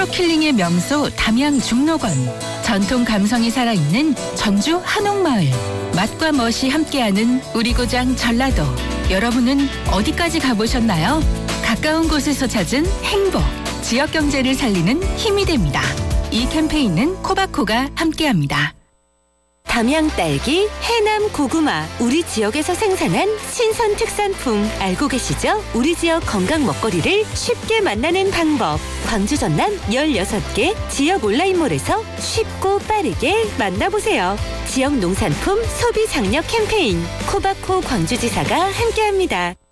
프로킬링의 명소 담양 중록원, 전통 감성이 살아있는 전주 한옥마을, 맛과 멋이 함께하는 우리 고장 전라도. 여러분은 어디까지 가보셨나요? 가까운 곳에서 찾은 행복, 지역 경제를 살리는 힘이 됩니다. 이 캠페인은 코바코가 함께합니다. 담양 딸기, 해남 고구마, 우리 지역에서 생산한 신선 특산품 알고 계시죠? 우리 지역 건강 먹거리를 쉽게 만나는 방법. 광주 전남 16개 지역 온라인몰에서 쉽고 빠르게 만나보세요. 지역 농산품 소비 장려 캠페인 코바코 광주지사가 함께합니다.